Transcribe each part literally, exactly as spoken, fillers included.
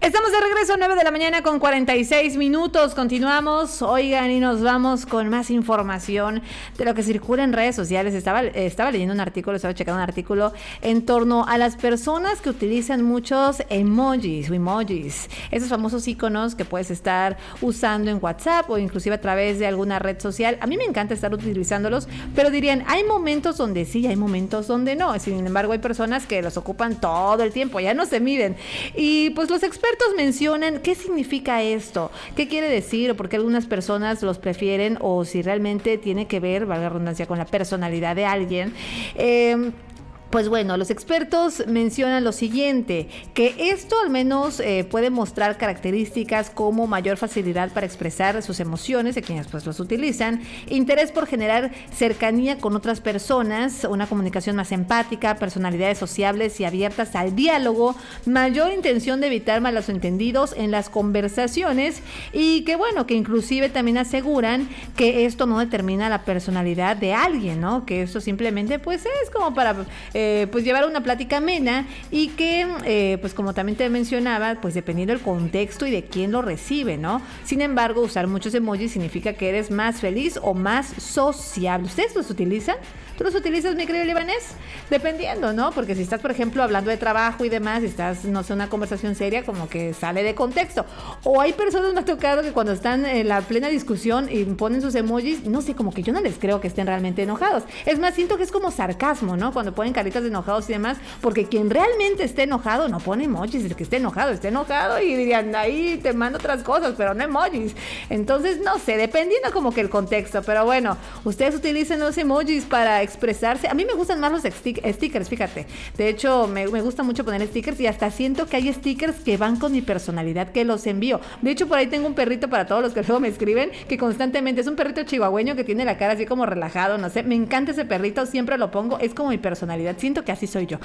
Estamos de regreso, nueve de la mañana con cuarenta y seis minutos. Continuamos, oigan, y nos vamos con más información de lo que circula en redes sociales. Estaba, estaba leyendo un artículo, estaba checando un artículo en torno a las personas que utilizan muchos emojis o emojis. Esos famosos iconos que puedes estar usando en WhatsApp o inclusive a través de alguna red social. A mí me encanta estar utilizándolos, pero dirían, hay momentos donde sí, hay momentos donde no. Sin embargo, hay personas que los ocupan todo el tiempo, ya no se miden. Y pues los expertos mencionan qué significa esto, qué quiere decir o por qué algunas personas los prefieren o si realmente tiene que ver, valga la redundancia, con la personalidad de alguien. Eh, Pues bueno, los expertos mencionan lo siguiente, que esto al menos eh, puede mostrar características como mayor facilidad para expresar sus emociones de quienes pues los utilizan, interés por generar cercanía con otras personas, una comunicación más empática, personalidades sociables y abiertas al diálogo, mayor intención de evitar malos entendidos en las conversaciones y que bueno, que inclusive también aseguran que esto no determina la personalidad de alguien, ¿no? Que esto simplemente pues es como para... Eh, pues llevar una plática amena y que, eh, pues como también te mencionaba, pues dependiendo del contexto y de quién lo recibe, ¿no? Sin embargo, usar muchos emojis significa que eres más feliz o más sociable. ¿Ustedes los utilizan? ¿Tú los utilizas, mi querido libanés? Dependiendo, ¿no? Porque si estás, por ejemplo, hablando de trabajo y demás, y estás, no sé, una conversación seria, como que sale de contexto. O hay personas, me ha tocado, que cuando están en la plena discusión y ponen sus emojis, no sé, como que yo no les creo que estén realmente enojados. Es más, siento que es como sarcasmo, ¿no? Cuando ponen caritas de enojados y demás, porque quien realmente esté enojado no pone emojis. El que esté enojado, esté enojado y dirían, ahí te mando otras cosas, pero no emojis. Entonces, no sé, dependiendo como que el contexto. Pero bueno, ustedes utilizan los emojis para expresarse. A mí me gustan más los stick- stickers, fíjate. De hecho, me, me gusta mucho poner stickers y hasta siento que hay stickers que van con mi personalidad, que los envío. De hecho, por ahí tengo un perrito para todos los que luego me escriben, que constantemente es un perrito chihuahueño que tiene la cara así como relajado, no sé. Me encanta ese perrito, siempre lo pongo. Es como mi personalidad. Siento que así soy yo.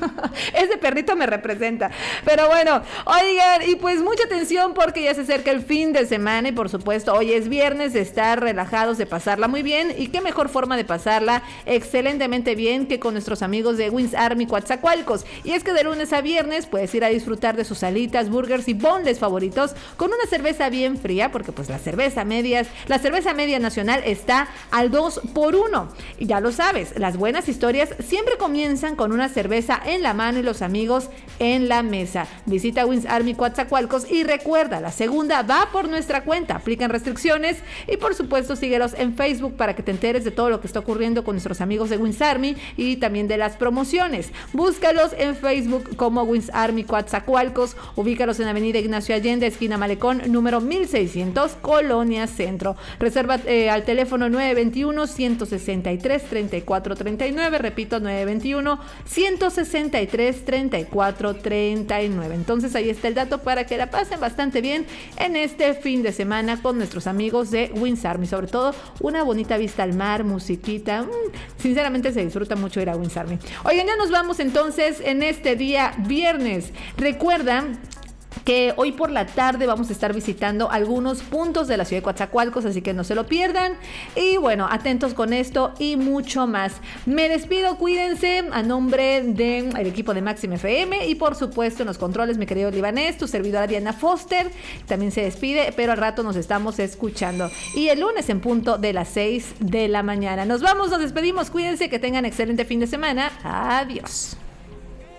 Ese perrito me representa. Pero bueno, oigan, y pues mucha atención porque ya se acerca el fin de semana y por supuesto, hoy es viernes de estar relajados, de pasarla muy bien. Y qué mejor forma de pasarla excelentemente bien que con nuestros amigos de Wings Army Coatzacoalcos. Y es que de lunes a viernes puedes ir a disfrutar de sus alitas, burgers y boneless favoritos con una cerveza bien fría, porque pues la cerveza medias, la cerveza media nacional está al dos por uno. Y ya lo sabes, las buenas historias siempre comienzan con una cerveza en la mano y los amigos en la mesa. Visita Wings Army Coatzacoalcos y recuerda, la segunda va por nuestra cuenta. Aplican restricciones y por supuesto síguelos en Facebook para que te enteres de todo lo que está ocurriendo con nuestros amigos de Wings Army y también de las promociones. Búscalos en Facebook como Wings Army Coatzacoalcos. Ubícalos en Avenida Ignacio Allende, esquina Malecón, número mil seiscientos, Colonia Centro. Reserva eh, al teléfono nueve veintiuno, ciento sesenta y tres, treinta y cuatro treinta y nueve. Repito, nueve veintiuno, ciento sesenta y tres, treinta y cuatro treinta y nueve. Entonces ahí está el dato para que la pasen bastante bien en este fin de semana con nuestros amigos de Wings Army. Sobre todo una bonita vista al mar, musiquita. Mm, sinceramente se disfruta mucho ir a Wings Army. Oigan, ya nos vamos entonces en este día viernes. Recuerda que hoy por la tarde vamos a estar visitando algunos puntos de la ciudad de Coatzacoalcos, así que no se lo pierdan. Y bueno, atentos con esto y mucho más. Me despido, cuídense, a nombre del equipo de Máxima F M y por supuesto en los controles, mi querido libanés, tu servidora Diana Foster, también se despide, pero al rato nos estamos escuchando. Y el lunes en punto de las seis de la mañana. Nos vamos, nos despedimos, cuídense, que tengan excelente fin de semana. Adiós.